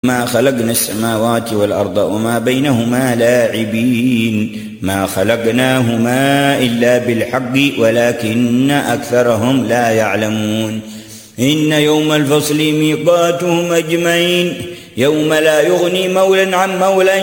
ما خلقنا السماوات والأرض وما بينهما لاعبين ما خلقناهما إلا بالحق ولكن أكثرهم لا يعلمون إن يوم الفصل ميقاتهم أجمعين يوم لا يغني مولى عن مولى